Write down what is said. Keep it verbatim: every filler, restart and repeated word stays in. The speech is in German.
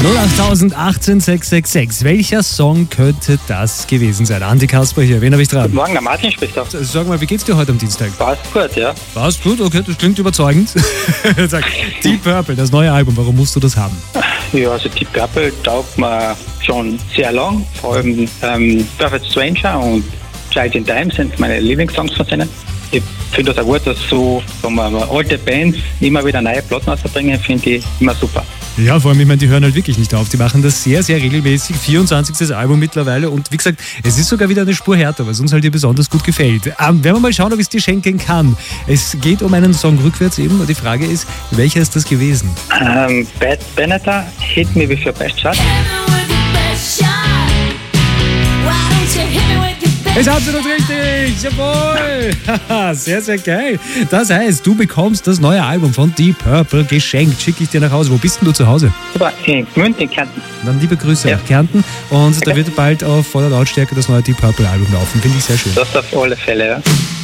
null acht achtzehn sechs sechs sechs. Welcher Song könnte das gewesen sein? Andi Kasper hier, wen habe ich dran? Guten Morgen, der Martin spricht da. Sag mal, wie geht's dir heute am Dienstag? Passt gut, ja. Passt gut, okay, das klingt überzeugend. Sag, Deep Purple, das neue Album, warum musst du das haben? Ja, also Deep Purple taugt mir schon sehr lang. Vor allem ähm, Perfect Stranger und Child in Time sind meine Lieblingssongs von denen. Ich finde das auch gut, dass so sagen wir, alte Bands immer wieder neue Platten rausbringen, finde ich immer super. Ja, vor allem, ich meine, die hören halt wirklich nicht auf. Die machen das sehr, sehr regelmäßig. vierundzwanzigstes Album mittlerweile. Und wie gesagt, es ist sogar wieder eine Spur härter, was uns halt dir besonders gut gefällt. Ähm, werden wir mal schauen, ob ich es dir schenken kann. Es geht um einen Song rückwärts eben. Und die Frage ist, welcher ist das gewesen? Ähm, Bad Benetta, Hit Me With Your Best Shot. Ist absolut richtig, jawohl! Sehr, sehr geil. Das heißt, du bekommst das neue Album von Deep Purple geschenkt. Schicke ich dir nach Hause. Wo bist denn du zu Hause? Super, in Gmünd, in Kärnten. Dann liebe Grüße Ja. nach Kärnten. Und Okay. da wird bald auf voller Lautstärke das neue Deep Purple Album laufen. Finde ich sehr schön. Das auf alle Fälle, ja.